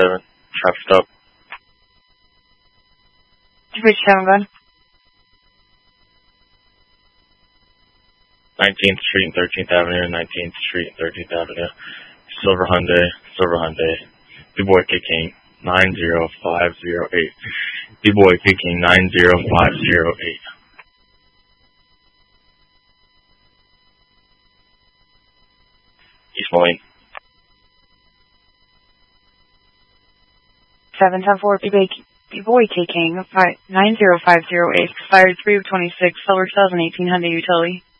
37. Traffic stop. Did you reach Town Gun? 19th Street and 13th Avenue, 19th Street and 13th Avenue. Silver Hyundai. B-Boy kicking 90508. B-Boy kicking 90508. East Moline. 710-4 B-Boy taking 90508, expired 3 of 26, Silver 2018 Hyundai Utility.